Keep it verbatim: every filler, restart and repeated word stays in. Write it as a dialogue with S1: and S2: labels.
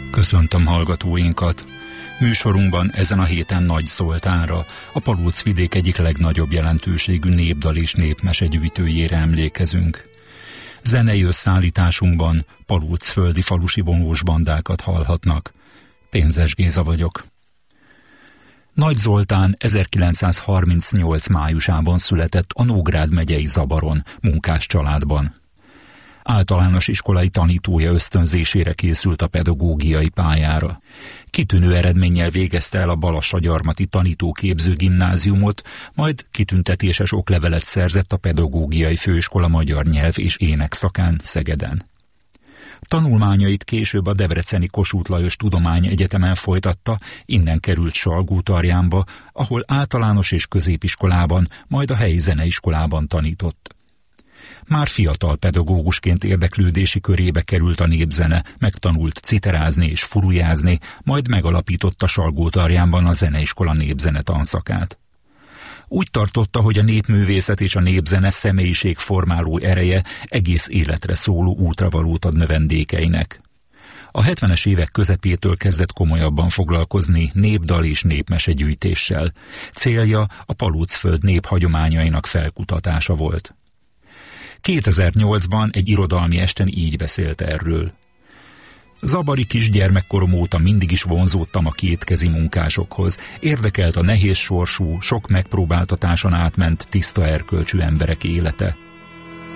S1: Köszöntöm hallgatóinkat! Műsorunkban ezen a héten Nagy Zoltánra, a Palóc-vidék egyik legnagyobb jelentőségű népdal és népmese gyűjtőjére emlékezünk. Zenei összeállításunkban palócföldi falusi vonós bandákat hallhatnak. Pénzes Géza vagyok. Nagy Zoltán ezerkilencszázharmincnyolc májusában született a Nógrád megyei Zabaron, munkás családban. Általános iskolai tanítója ösztönzésére készült a pedagógiai pályára. Kitűnő eredménnyel végezte el a Balassagyarmati Tanítóképző Gimnáziumot, majd kitüntetéses oklevelet szerzett a Pedagógiai Főiskola magyar nyelv és ének szakán Szegeden. Tanulmányait később a debreceni Kossuth Lajos Tudományegyetemen folytatta, innen került Salgótarjánba, ahol általános és középiskolában, majd a helyi zeneiskolában tanított. Már fiatal pedagógusként érdeklődési körébe került a népzene, megtanult citerázni és furujázni, majd megalapította Salgótarjánban a zeneiskola népzene tanszakát. Úgy tartotta, hogy a népművészet és a népzene személyiségformáló ereje egész életre szóló útravalót ad növendékeinek. A hetvenes évek közepétől kezdett komolyabban foglalkozni népdal és népmese gyűjtéssel. Célja a Palócföld néphagyományainak felkutatása volt. kétezer-nyolcban egy irodalmi esten így beszélt erről. Zabari kisgyermekkorom óta mindig is vonzódtam a kétkezi munkásokhoz. Érdekelt a nehéz sorsú, sok megpróbáltatáson átment tiszta erkölcsű emberek élete.